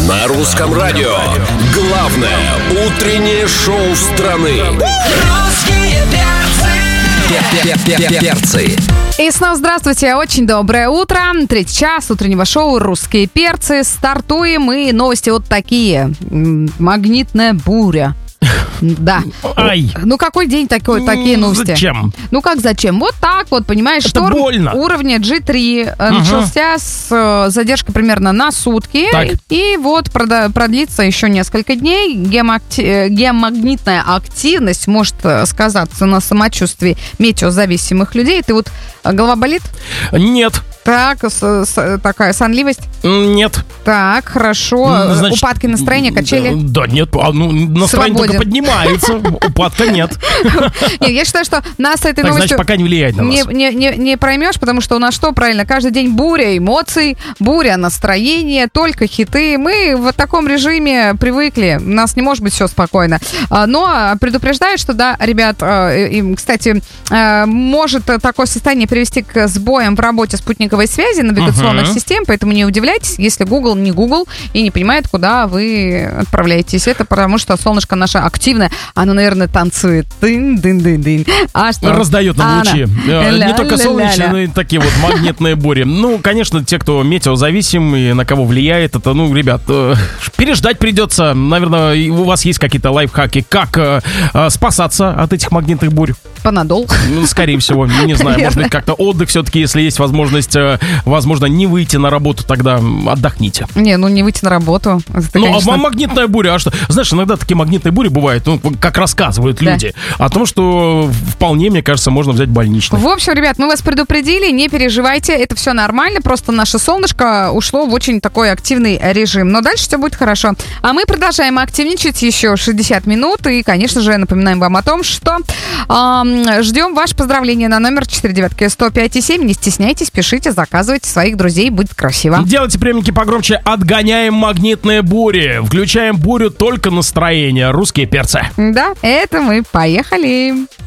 На русском радио. Главное утреннее шоу страны. Русские перцы. И снова здравствуйте, очень доброе утро. 3-й час утреннего шоу «Русские перцы». Стартуем, и новости вот такие. Магнитная буря. Да. Ай. Ну, какой день такие новости? Зачем? Ну, как зачем? Вот так вот, понимаешь, Это шторм больно. уровня G3 начался с задержкой примерно на сутки. Так. И вот продлится еще несколько дней. Геомагнитная активность может сказаться на самочувствии метеозависимых людей. Ты вот голова болит? Нет. Так, такая сонливость? Нет. Так, хорошо. Значит, упадки настроения, качели? Да нет, настроение Свободен. только поднимается, упадка нет. Нет, я считаю, что нас с этой Так, новостью значит, пока не влияет на нас. не проймешь, потому что у нас что, правильно, каждый день буря эмоций, буря настроения, только хиты. Мы в таком режиме привыкли, у нас не может быть все спокойно. Но предупреждают, что, да, ребят, кстати, может такое состояние привести к сбоям в работе спутниковой связи, навигационных систем, поэтому не удивляйтесь, если Google не Google и не понимает, куда вы отправляетесь. Это потому, что солнышко наше активное, оно, наверное, танцует. Дын-дын-дын-дын. А что? Раздает нам лучи. Не только солнечные, но и такие вот магнитные бури. Ну, конечно, те, кто метеозависим и на кого влияет, это, ну, ребят, переждать придется. Наверное, у вас есть какие-то лайфхаки, как спасаться от этих магнитных бурь? Панадол. Ну, скорее всего, не знаю, может быть, как-то отдых все-таки, если есть возможность, возможно, не выйти на работу, тогда отдохните. Не, ну не выйти на работу. Это, ну, конечно... а магнитная буря, а что? Знаешь, иногда такие магнитные бури бывают, ну, как рассказывают люди, о том, что вполне, мне кажется, можно взять больничный. В общем, ребят, мы вас предупредили, не переживайте, это все нормально, просто наше солнышко ушло в очень такой активный режим. Но дальше все будет хорошо. А мы продолжаем активничать еще 60 минут, и, конечно же, напоминаем вам о том, что ждем ваше поздравление на номер 49105,7. Не стесняйтесь, пишите, заказывайте своих друзей, будет красиво. Делайте приемники погромче, отгоняем магнитные бури. Включаем бурю только настроение. Русские перцы. Да, это мы. Поехали.